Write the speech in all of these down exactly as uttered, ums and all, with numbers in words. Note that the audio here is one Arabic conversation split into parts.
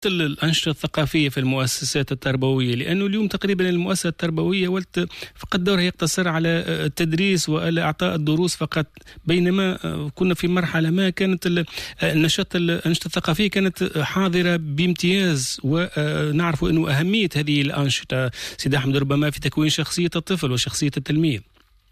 الأنشطة الثقافية في المؤسسات التربوية، لأنه اليوم تقريبا المؤسسة التربوية ولت فقط دورها يقتصر على التدريس وعلى إعطاء الدروس فقط، بينما كنا في مرحلة ما كانت النشاط الأنشطة الثقافية كانت حاضرة بامتياز، ونعرف أنه أهمية هذه الأنشطة سيد أحمد ربما في تكوين شخصية الطفل وشخصية التلميذ.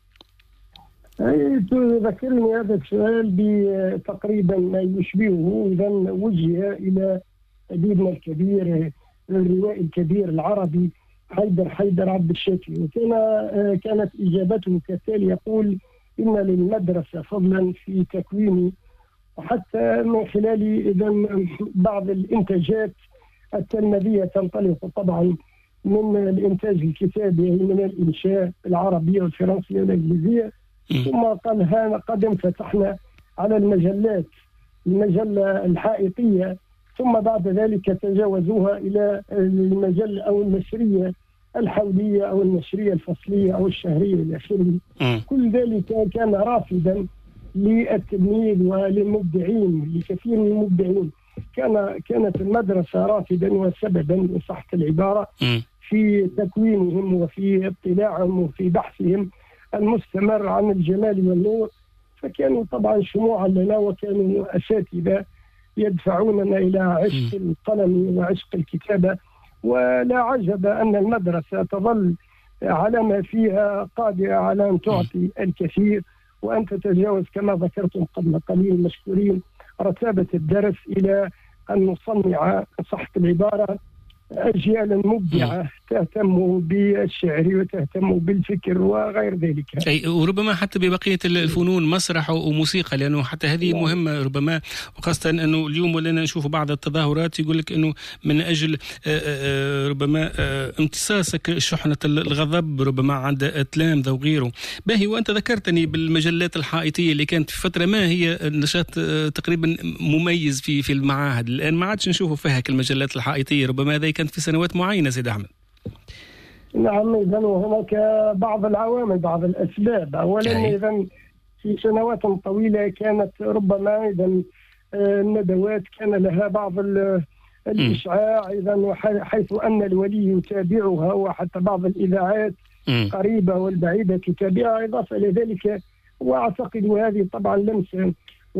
تذكرني هذا السؤال بتقريبا ما يشبهه إذا وجه إلى أديبنا الكبير الروائي الكبير العربي حيدر حيدر عبد الشافي، وكان كانت إجابته كالتالي: يقول إن للمدرسة فضلا في تكويني، وحتى من خلال إذا بعض الإنتاجات التلميذية تنطلق طبعا من الإنتاج الكتابي من الإنشاء العربية والفرنسية والإنجليزية، ثم قال ها قد انفتحنا على المجلات المجلة الحائطية، ثم بعد ذلك تجاوزوها إلى المجلة أو النشرية الحولية أو النشرية الفصلية أو الشهرية إلى آخره. كل ذلك كان رافدا للتلميذ وللمبدعين، لكثير من المبدعين. كان كانت المدرسة رافدا وسببا إن صحت العبارة في تكوينهم وفي اطلاعهم وفي بحثهم المستمر عن الجمال والنور، فكانوا طبعا شموعا لنا وكانوا أساتذة يدفعوننا إلى عشق القلم وعشق الكتابة. ولا عجب أن المدرسة تظل على ما فيها قادرة على أن تعطي الكثير وأن تتجاوز كما ذكرتم قبل قليل مشكورين رتابة الدرس إلى أن نصنع صحة العبارة أجيالا مبدعة تهتم بالشعر وتهتم بالفكر وغير ذلك. أي وربما حتى ببقية الفنون مسرح وموسيقى، لأنه حتى هذه مهمة ربما، وخاصة أنه اليوم ولنا نشوف بعض التظاهرات يقول لك أنه من أجل ربما امتصاصك شحنة الغضب ربما عند التلامذة وغيره. باهي، وأنت ذكرتني بالمجلات الحائطية اللي كانت في فترة ما هي نشاط تقريبا مميز في في المعاهد، الآن ما عادش نشوفه فيها كالمجلات الحائطية، ربما هذا كانت في سنوات معينة سيد أحمد. نعم، إذن وهناك بعض العوامل بعض الأسباب. أولا إذن في سنوات طويلة كانت ربما إذن الندوات كان لها بعض الإشعاع إذن، حيث أن الولي يتابعها وحتى بعض الإذاعات قريبة والبعيدة تتابعها. إضافة إلى ذلك وأعتقد هذه طبعا لمسة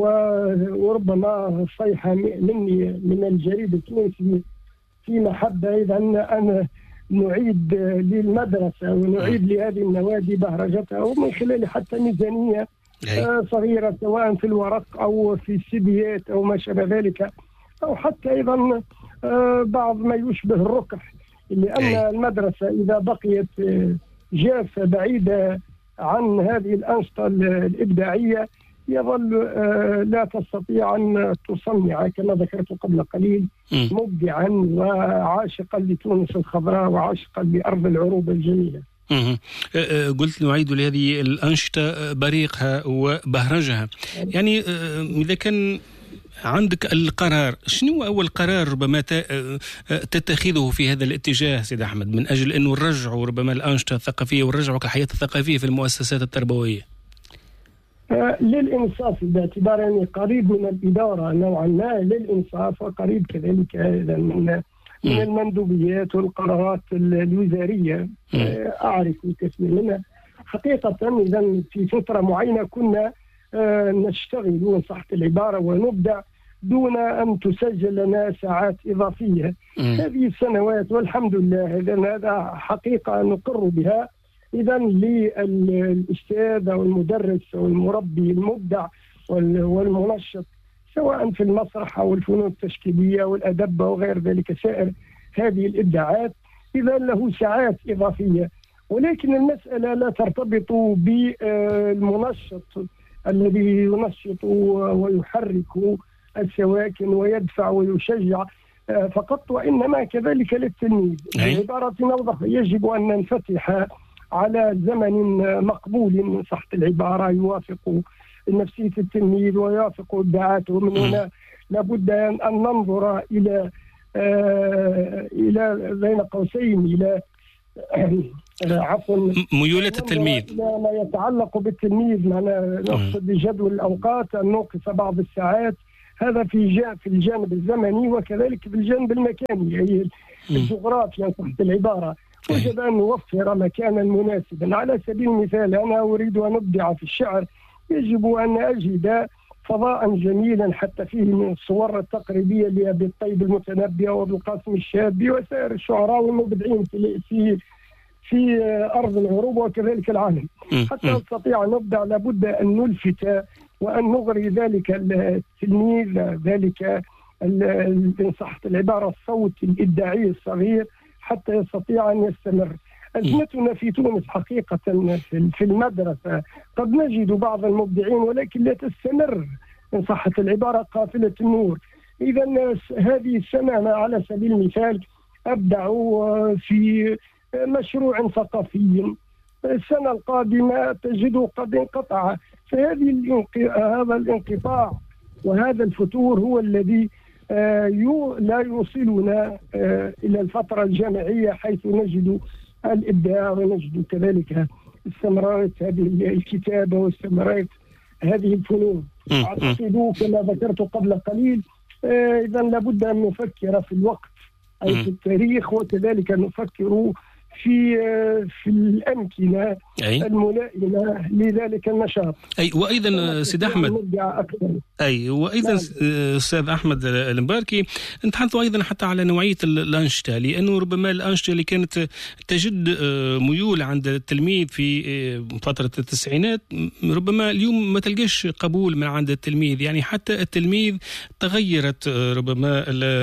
وربما صيحة مني من الجريدة التونسي في محبة إذن أنا نعيد للمدرسة ونعيد لهذه النوادي بهرجتها، ومن خلال حتى ميزانية صغيرة سواء في الورق أو في السيديات أو ما شابه ذلك، أو حتى أيضا بعض ما يشبه الركح، لأن المدرسة إذا بقيت جافة بعيدة عن هذه الأنشطة الإبداعية يظل لا تستطيع أن تصنع كما ذكرت قبل قليل مبدعا وعاشقا لتونس الخضراء وعاشقا لأرض العروبة الجميلة. قلت نعيد لهذه الأنشطة بريقها وبهرجها، يعني إذا كان عندك القرار، شنو أول قرار ربما تتخذه في هذا الاتجاه سيد أحمد من أجل أنه نرجعوا ربما الأنشطة الثقافية ونرجعوا كالحياة الثقافية في المؤسسات التربوية؟ للإنصاف، باعتبار أني قريب من الإدارة نوعا ما، للإنصاف وقريب كذلك من من المندوبيات والقرارات الوزارية، أعرف كثير منها حقيقة. إذا في فترة معينة كنا نشتغل وصحة العبارة ونبدع دون أن تسجل لنا ساعات إضافية. هذه السنوات والحمد لله إذا هذا حقيقة نقر بها. إذا للأستاذ أو المدرس أو المربي المبدع والمنشط سواء في المسرح أو الفنون التشكيلية والأدب وغير ذلك سائر هذه الإبداعات إذا له ساعات إضافية، ولكن المسألة لا ترتبط بالمنشط الذي ينشط ويحرك السواكن ويدفع ويشجع فقط، وإنما كذلك للتلميذ. بعبارة أوضح، يجب أن ننفتح على زمن مقبول من صحة العبارة يوافق نفسية التلميذ ويوافق إبداعاته. من هنا لابد أن ننظر إلى آه إلى بين قوسين إلى عفوا ميولة التلميذ إلى ما يتعلق بالتلميذ. معنا نقصد بجدول الأوقات أن نوقف بعض الساعات هذا في في الجانب الزمني وكذلك في الجانب المكاني، هي الجغرافيا تحت العبارة. وجب أن نوفر مكانا مناسبا. على سبيل المثال أنا أريد أن أبدع في الشعر، يجب أن أجد فضاء جميلا حتى فيه من الصور التقريبية لأبي الطيب المتنبي وبالقاسم الشابي وسائر الشعراء والمبدعين في في في أرض العروبة وكذلك العالم. حتى نستطيع أن نبدع لابد أن نلفت وأن نغري ذلك التلميذ، ذلك إن صحت العبارة الصوت الإبداعي الصغير حتى يستطيع أن يستمر. أزمتنا في تونس حقيقة في المدرسة قد نجد بعض المبدعين ولكن لا تستمر إن صحت العبارة قافلة النور. إذا هذه السنة على سبيل المثال أبدعوا في مشروع ثقافي، السنة القادمة تجده قد انقطع. فهذه هذا الانقطاع وهذا الفتور هو الذي لا يوصلنا إلى الفترة الجامعية حيث نجد الإبداع ونجد كذلك استمرارات هذه الكتابة واستمرارات هذه الفنون. أعتقد كما ذكرت قبل قليل إذا لابد أن نفكر في الوقت أي في التاريخ، وكذلك نفكر في في الأمكنة أي. الملائمة لذلك النشاط. أي وأيضا سيد أحمد أي وأيضا أستاذ أحمد المباركي نتحدثوا أيضا حتى على نوعية الأنشطة، لأنه ربما الأنشطة اللي كانت تجد ميول عند التلميذ في فترة التسعينات ربما اليوم ما تلقاش قبول من عند التلميذ. يعني حتى التلميذ تغيرت ربما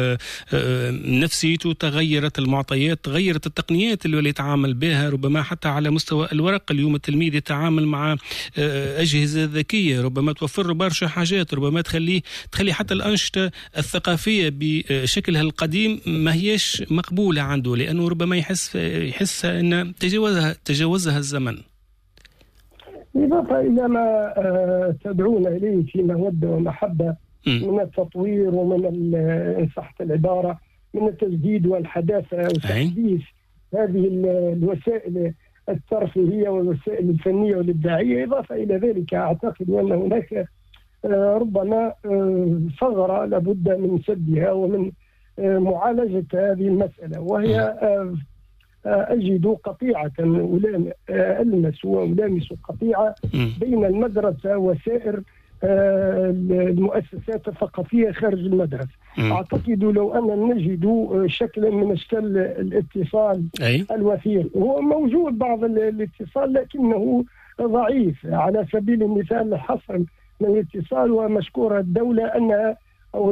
نفسيته، تغيرت المعطيات، تغيرت التقنيات اللي يتعامل بها ربما حتى على مستوى الورق. اليوم التلميذ يتعامل مع أجهزة ذكية ربما توفر برشا حاجات، ربما تخليه تخلي حتى الأنشطة الثقافية بشكلها القديم ما هيش مقبولة عنده، لأنه ربما يحس يحس أن تجاوزها تجاوزها الزمن. إضافة إلى ما تدعون إليه في مودة ومحبة من التطوير ومن إن صحت العبارة من التجديد والحداثة وتحديث هذه الوسائل الترفيهية والوسائل الفنية والإبداعية. إضافة إلى ذلك أعتقد أن هناك ربما ثغرة لابد من سدها ومن معالجة هذه المسألة، وهي أجد قطيعة ألمس وألامس قطيعة بين المدرسة وسائر المؤسسات الثقافية خارج المدرسة. م. أعتقد لو أن نجد شكلا من أشكال الاتصال أي. الوثيق، هو موجود بعض الاتصال لكنه ضعيف. على سبيل المثال حصل من الاتصال ومشكورة الدولة أنها أو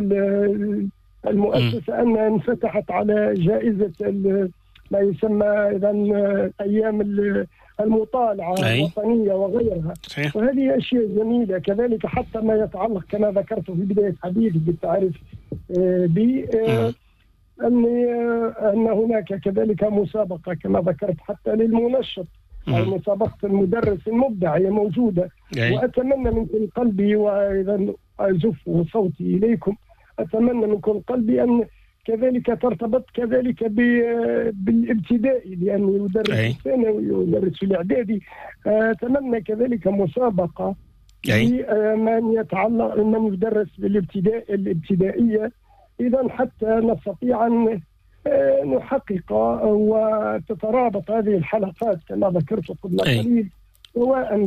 المؤسسة أنها انفتحت على جائزة ما يسمى إذا أيام المطالعة الوطنية وغيرها. صحيح. وهذه أشياء جميلة. كذلك حتى ما يتعلق كما ذكرت في بداية حديثي بالتعريف بي أن أن هناك كذلك مسابقة كما ذكرت حتى للمنشط، مسابقة المدرس المبدع هي موجودة. أي. وأتمنى من كل قلبي وإذا أزف صوتي إليكم أتمنى من كل قلبي أن كذلك ترتبط كذلك بالابتدائي، لأنه يدرس الثانوي ويدرس الإعدادي. أتمنى كذلك مسابقة لمن يتعلق من يدرس بالابتداء الابتدائية، إذا حتى نستطيع أن نحقق وتترابط هذه الحلقات كما ذكرت قبل قليل، سواء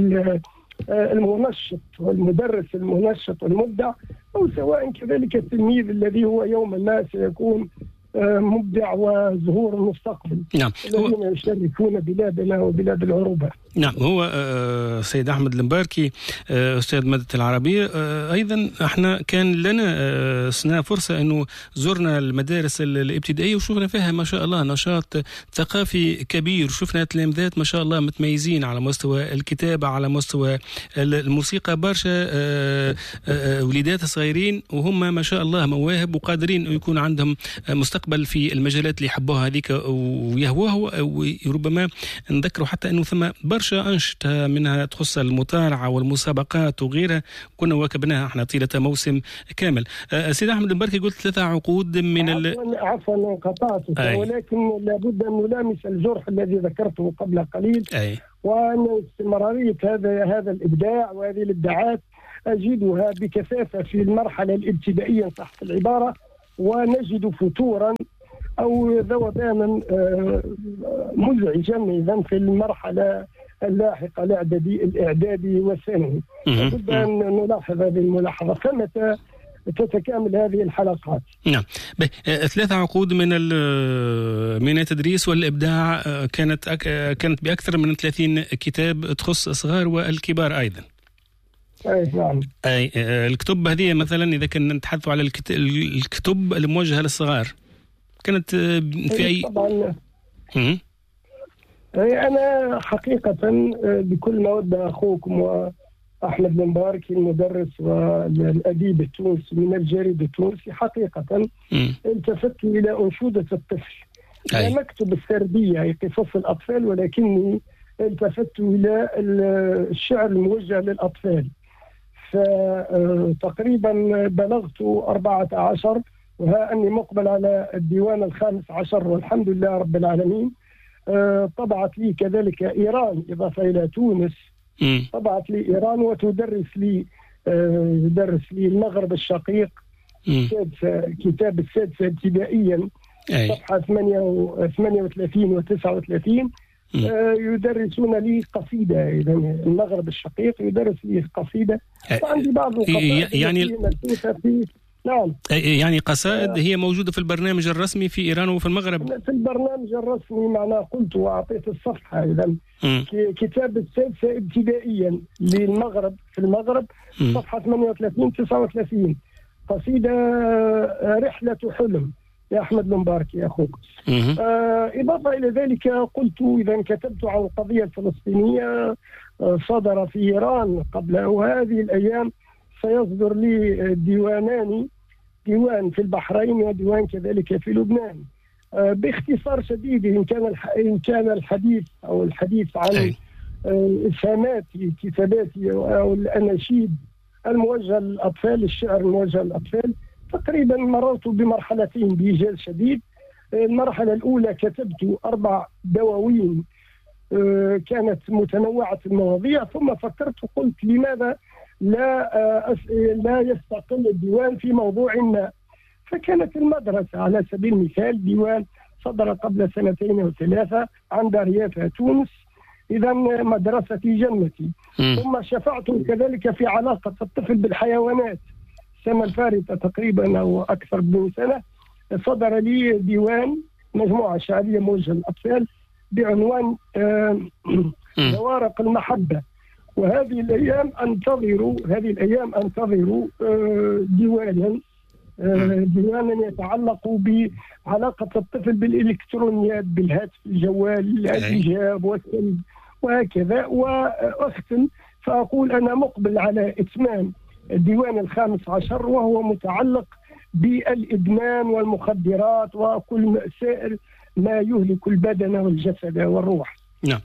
بالمنشط والمدرس المنشط والمبدع، أو سواء كذلك التلميذ الذي هو يوما ما سيكون مبدع وزهور المستقبل. نعم. الذين يشرفون بلادنا وبلاد العروبة. نعم. هو سيد أحمد المباركي أستاذ مادة العربية. أيضا احنا كان لنا سنة فرصة أنه زرنا المدارس الابتدائية وشوفنا فيها ما شاء الله نشاط ثقافي كبير، وشوفنا تلامذات ما شاء الله متميزين على مستوى الكتابة على مستوى الموسيقى، برشا وليدات صغيرين وهم ما شاء الله مواهب وقادرين يكون عندهم مستقبل في المجالات اللي يحبوها هذيك ويهووها. وربما نذكروا حتى أنه ثم برشا أنشطة منها تخص المطالعة والمسابقات وغيرها كنا واكبناها احنا طيلة موسم كامل. سيد أحمد المباركي قلت ثلاثة عقود من ال... عفوا قطعتك، ولكن لابد أن نلامس الجرح الذي ذكرته قبل قليل. أي. وأن استمرارية هذا هذا الإبداع وهذه الإبداعات أجدها بكثافة في المرحلة الابتدائية تحت العبارة، ونجد فتورا أو ذوبانا مزعجا إذن في المرحلة اللاحقة الإعدادي الإعدادي والثانوي. لابد أن نلاحظ هذه الملاحظة. فمتى تتكامل هذه الحلقات؟ نعم. ثلاث عقود من من التدريس والإبداع كانت كانت بأكثر من ثلاثين كتاب تخص الصغار والكبار أيضا. أي نعم. أي الكتب هذه مثلا إذا كنا نتحدث على الكتب الموجهة للصغار كانت في أي؟ طبعا. أنا حقيقة بكل مودة أخوكم وأحمد بن مبارك المدرس والأديب التونسي من الجريدة التونسي، حقيقة التفت إلى أنشودة الطفل. لم أكتب السردية قصص الأطفال، ولكني التفت إلى الشعر الموجه للأطفال. فتقريبا بلغت أربعة عشر، وها أني مقبل على الديوان الخامس عشر والحمد لله رب العالمين. طبعت لي كذلك إيران إضافة إلى تونس، طبعت لي إيران وتدرس لي يدرس لي المغرب الشقيق كتاب السادسة ابتدائيا صفحة ثمانية وثلاثين و تسعة وثلاثين. يدرسون لي قصيدة، إذا المغرب الشقيق يدرس لي قصيدة. وعندي بعض القصائد يعني في نعم يعني قصائد هي موجودة في البرنامج الرسمي في إيران وفي المغرب. في البرنامج الرسمي معناه قلت وأعطيت الصفحة. إذا كتاب السادسة ابتدائيا للمغرب في المغرب صفحة ثمانية وثلاثين تسعة وثلاثين قصيدة رحلة حلم يا أحمد بن مبارك يا أخوك. آه إضافة إلى ذلك قلت إذا كتبت عن القضية الفلسطينية آه صدر في إيران قبل هذه الأيام سيصدر لي ديوانان، ديوان في البحرين وديوان كذلك في لبنان. آه باختصار شديد، إن كان إن كان الحديث أو الحديث عن إسهامات كتاباتي أو الأناشيد الموجهة للأطفال، الشعر الموجه للأطفال، تقريبا مررت بمرحلتين بإيجاز شديد. المرحلة الأولى كتبت أربع دواوين كانت متنوعة المواضيع، ثم فكرت وقلت لماذا لا لا يستقل الديوان في موضوع ما. فكانت المدرسة على سبيل المثال ديوان صدر قبل سنتين وثلاثة عن داريافة تونس، إذا مدرستي جنتي. ثم شفعت كذلك في علاقة الطفل بالحيوانات السنة الفارطة تقريبا أو أكثر من سنة، صدر لي ديوان مجموعة شعرية موجهة للأطفال بعنوان زوارق المحبة. وهذه الأيام أنتظر هذه الأيام أنتظر ديوانا ديوانا يتعلق بعلاقة الطفل بالإلكترونيات، بالهاتف الجوال، الإجاب والسلب وهكذا. وأختم فأقول أنا مقبل على إتمام الديوان الخامس عشر، وهو متعلق بالإدمان والمخدرات وكل سائر ما يهلك البدن والجسد والروح. نعم.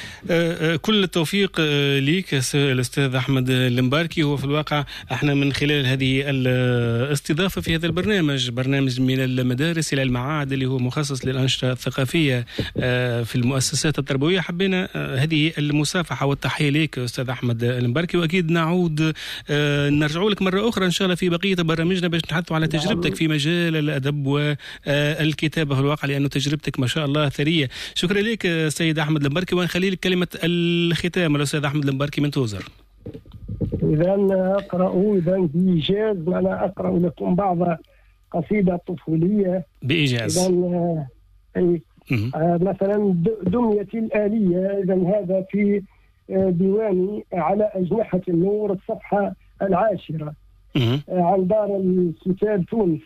كل التوفيق ليك الأستاذ أحمد المباركي. هو في الواقع احنا من خلال هذه الاستضافة في هذا البرنامج، برنامج من المدارس إلى المعاهد اللي هو مخصص للأنشطة الثقافية في المؤسسات التربوية، حبينا هذه المسافحة والتحية لك أستاذ أحمد المباركي. وأكيد نعود نرجع لك مرة أخرى إن شاء الله في بقية برامجنا باش نتحدثوا على تجربتك في مجال الأدب والكتابة في الواقع، لأنه تجربتك ما شاء الله ثرية. شكرا لك سيد أحمد المباركي، ونخلي لك كلمة الختام الأستاذ أحمد المباركي من توزر. إذا أقرأ إذا بإيجاز، أنا أقرأ لكم بعض قصيدة طفولية بإيجاز. إذا أي آه مثلا دميتي الآلية، إذا هذا في ديواني على أجنحة النور الصفحة العاشرة آه عن دار الكتاب تونس.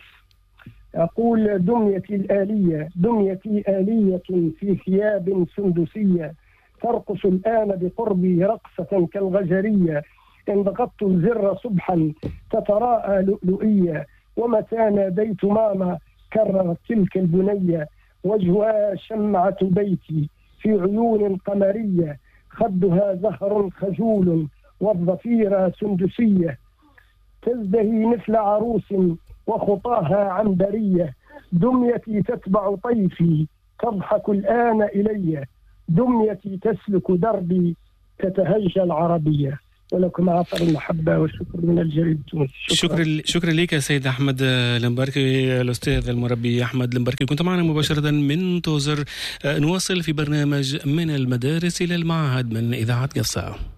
أقول دميتي الآلية، دميتي آلية في ثياب سندسية، ترقص الآن بقربي رقصة كالغجرية، إن ضغطت الزر صبحا تتراءى لؤلؤية، ومتى ناديت ماما كررت تلك البنية، وجهها شمعة بيتي في عيون قمرية، خدها زهر خجول والضفيرة سندسية، تزدهي مثل عروس وخطاها عنبرية، دميتي تتبع طيفي تضحك الآن إلي، دميتي تسلك دربي تتهجى العربية. ولكم عطر المحبة والشكر من الجريدة التونسية. شكرا شكرا, شكرا لك سيد أحمد المباركي، الأستاذ المربي أحمد المباركي، كنت معنا مباشرة من توزر. نواصل في برنامج من المدارس إلى المعهد من إذاعة قفصة.